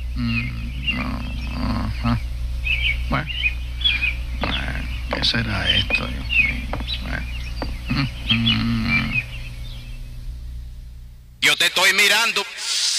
No, ajá. Bueno, ¿qué será esto, Dios mío? Bueno. Yo te estoy mirando.